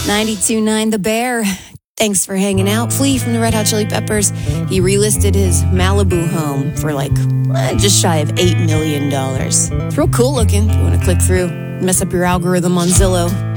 92.9 The Bear. Thanks for hanging out. Flea from the Red Hot Chili Peppers. He relisted his Malibu home for just shy of $8 million. It's real cool looking. If you want to click through, mess up your algorithm on Zillow.